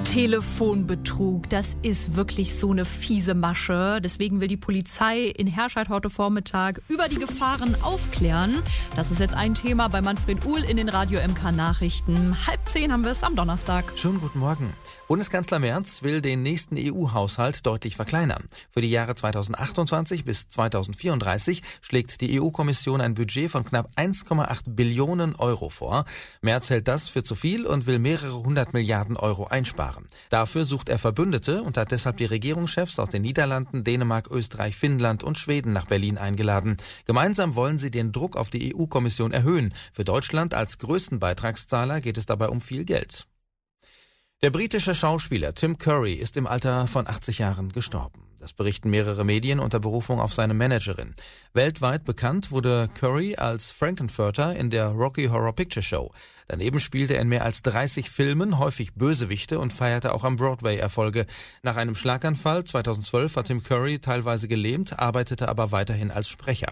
Telefonbetrug, das ist wirklich so eine fiese Masche. Deswegen will die Polizei in Herscheid heute Vormittag über die Gefahren aufklären. Das ist jetzt ein Thema bei Manfred Uhl in den Radio MK Nachrichten. 9:30 haben wir es am Donnerstag. Schönen guten Morgen. Bundeskanzler Merz will den nächsten EU-Haushalt deutlich verkleinern. Für die Jahre 2028 bis 2034 schlägt die EU-Kommission ein Budget von knapp 1,8 Billionen Euro vor. Merz hält das für zu viel und will mehrere 100 Milliarden Euro einsparen. Dafür sucht er Verbündete und hat deshalb die Regierungschefs aus den Niederlanden, Dänemark, Österreich, Finnland und Schweden nach Berlin eingeladen. Gemeinsam wollen sie den Druck auf die EU-Kommission erhöhen. Für Deutschland als größten Beitragszahler geht es dabei um viel Geld. Der britische Schauspieler Tim Curry ist im Alter von 80 Jahren gestorben. Das berichten mehrere Medien unter Berufung auf seine Managerin. Weltweit bekannt wurde Curry als Frankenfurter in der Rocky Horror Picture Show. Daneben spielte er in mehr als 30 Filmen, häufig Bösewichte, und feierte auch am Broadway Erfolge. Nach einem Schlaganfall 2012 war Tim Curry teilweise gelähmt, arbeitete aber weiterhin als Sprecher.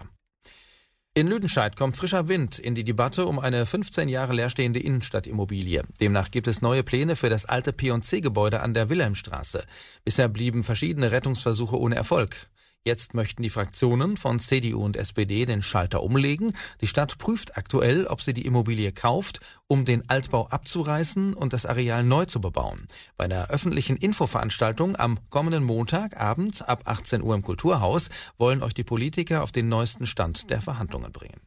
In Lüdenscheid kommt frischer Wind in die Debatte um eine 15 Jahre leerstehende Innenstadtimmobilie. Demnach gibt es neue Pläne für das alte P&C-Gebäude an der Wilhelmstraße. Bisher blieben verschiedene Rettungsversuche ohne Erfolg. Jetzt möchten die Fraktionen von CDU und SPD den Schalter umlegen. Die Stadt prüft aktuell, ob sie die Immobilie kauft, um den Altbau abzureißen und das Areal neu zu bebauen. Bei einer öffentlichen Infoveranstaltung am kommenden Montagabend ab 18 Uhr im Kulturhaus wollen euch die Politiker auf den neuesten Stand der Verhandlungen bringen.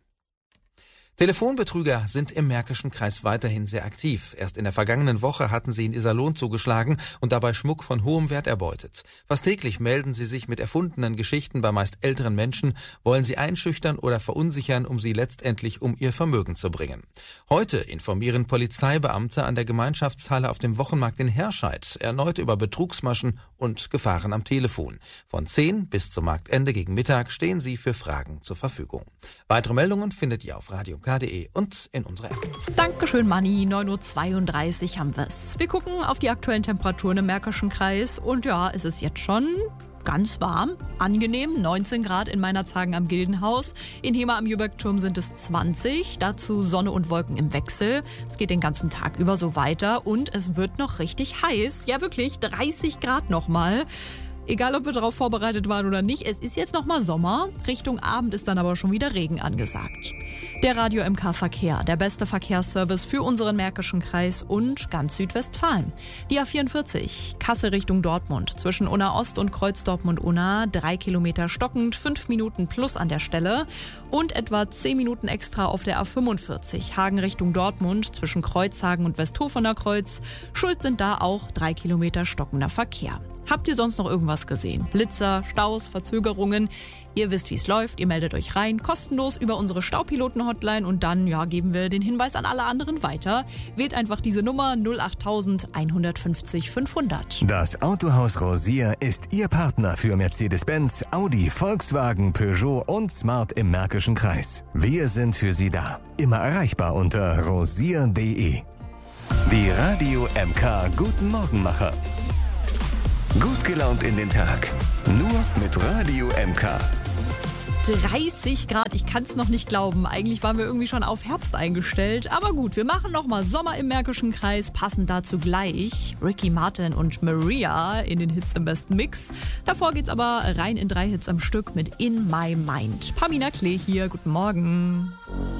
Telefonbetrüger sind im Märkischen Kreis weiterhin sehr aktiv. Erst in der vergangenen Woche hatten sie in Iserlohn zugeschlagen und dabei Schmuck von hohem Wert erbeutet. Fast täglich melden sie sich mit erfundenen Geschichten bei meist älteren Menschen, wollen sie einschüchtern oder verunsichern, um sie letztendlich um ihr Vermögen zu bringen. Heute informieren Polizeibeamte an der Gemeinschaftshalle auf dem Wochenmarkt in Herscheid erneut über Betrugsmaschen und Gefahren am Telefon. Von 10 bis zum Marktende gegen Mittag stehen sie für Fragen zur Verfügung. Weitere Meldungen findet ihr auf radiomk.de und in unserer App. Dankeschön, Manni. 9:32 Uhr haben wir es. Wir gucken auf die aktuellen Temperaturen im Märkischen Kreis. Und ja, es ist jetzt schon ganz warm, angenehm, 19 Grad in Meinerzhagen am Gildenhaus. In Hemer am Jübergturm sind es 20, dazu Sonne und Wolken im Wechsel. Es geht den ganzen Tag über so weiter und es wird noch richtig heiß. Ja wirklich, 30 Grad nochmal. Egal, ob wir darauf vorbereitet waren oder nicht, es ist jetzt nochmal Sommer. Richtung Abend ist dann aber schon wieder Regen angesagt. Der Radio MK Verkehr, der beste Verkehrsservice für unseren Märkischen Kreis und ganz Südwestfalen. Die A44, Kassel Richtung Dortmund, zwischen Unna Ost und Kreuz Dortmund-Unna, 3 Kilometer stockend, 5 Minuten plus an der Stelle und etwa 10 Minuten extra auf der A45, Hagen Richtung Dortmund, zwischen Kreuzhagen und Westhofener Kreuz. Schuld sind da auch 3 Kilometer stockender Verkehr. Habt ihr sonst noch irgendwas gesehen? Blitzer, Staus, Verzögerungen? Ihr wisst, wie es läuft. Ihr meldet euch rein, kostenlos über unsere Staupiloten-Hotline und dann geben wir den Hinweis an alle anderen weiter. Wählt einfach diese Nummer 08000 150 500. Das Autohaus Rosier ist Ihr Partner für Mercedes-Benz, Audi, Volkswagen, Peugeot und Smart im Märkischen Kreis. Wir sind für Sie da. Immer erreichbar unter rosier.de. Die Radio MK Guten Morgenmacher. Gut gelaunt in den Tag. Nur mit Radio MK. 30 Grad, ich kann es noch nicht glauben. Eigentlich waren wir irgendwie schon auf Herbst eingestellt. Aber gut, wir machen nochmal Sommer im Märkischen Kreis. Passend dazu gleich Ricky Martin und Maria in den Hits im besten Mix. Davor geht's aber rein in 3 Hits am Stück mit In My Mind. Pamina Klee hier, guten Morgen.